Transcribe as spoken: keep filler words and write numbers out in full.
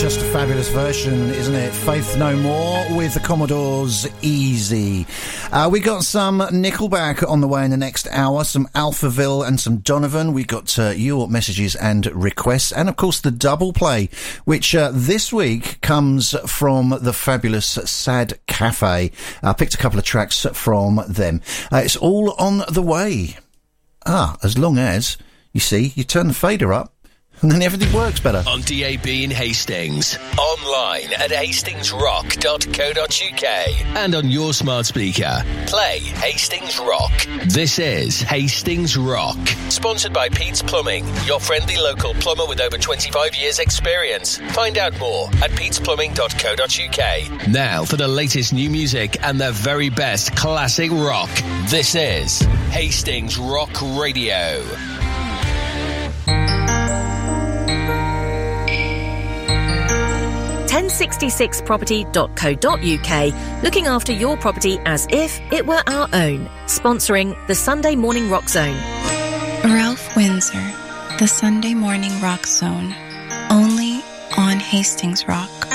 just a fabulous version, isn't it? Faith No More with the Commodores' Easy. Uh, we got some Nickelback on the way in the next hour, some Alphaville and some Donovan. We got uh, your messages and requests, and of course the double play, which uh, this week comes from the fabulous Sad Cafe. I uh, picked a couple of tracks from them. Uh, it's all on the way. Ah, as long as, you see, you turn the fader up, and then everything works better. On D A B in Hastings, online at hastings rock dot co dot uk, and on your smart speaker. Play Hastings Rock. This is Hastings Rock. Sponsored by Pete's Plumbing, your friendly local plumber with over twenty-five years experience. Find out more at petes plumbing dot co dot uk. Now for the latest new music and the very best classic rock. This is Hastings Rock Radio. ten sixty-six property dot co dot uk, looking after your property as if it were our own. Sponsoring the Sunday Morning Rock Zone. Ralph Windsor, the Sunday Morning Rock Zone. Only on Hastings Rock.